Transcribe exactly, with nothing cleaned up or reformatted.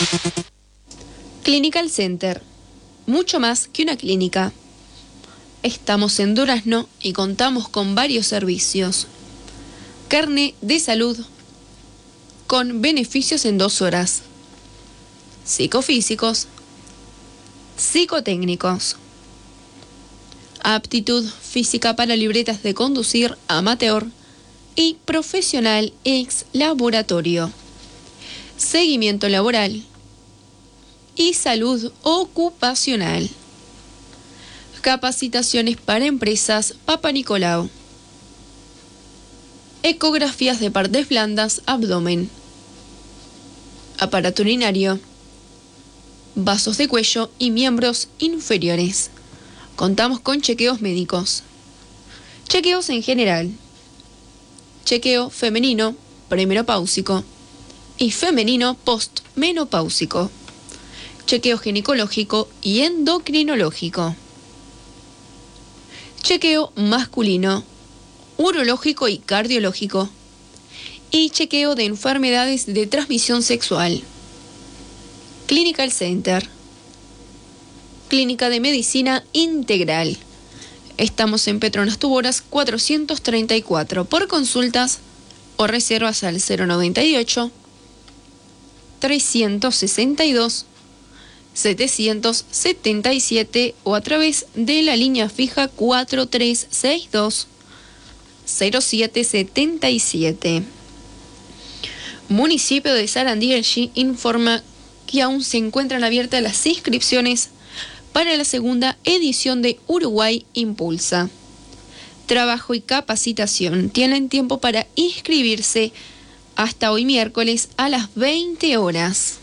Clinical Center. Mucho más que una clínica. Estamos en Durazno y contamos con varios servicios. Carné de salud con beneficios en dos horas. Psicofísicos. Psicotécnicos. Aptitud física para libretas de conducir amateur y profesional ex laboratorio. Seguimiento laboral y salud ocupacional. Capacitaciones para empresas Papa Nicolau. Ecografías de partes blandas, abdomen. Aparato urinario. Vasos de cuello y miembros inferiores. Contamos con chequeos médicos. Chequeos en general. Chequeo femenino premenopáusico y femenino postmenopáusico. Chequeo ginecológico y endocrinológico. Chequeo masculino, urológico y cardiológico. Y chequeo de enfermedades de transmisión sexual. Clinical Center. Clínica de Medicina Integral. Estamos en Petronas Tuboras cuatrocientos treinta y cuatro. Por consultas o reservas al cero noventa y ocho, trescientos sesenta y dos, setecientos setenta y siete o a través de la línea fija cuatro tres seis dos, cero siete siete siete. Municipio de Sarandí informa que aún se encuentran abiertas las inscripciones para la segunda edición de Uruguay Impulsa. Trabajo y capacitación. Tienen tiempo para inscribirse hasta hoy miércoles a las veinte horas.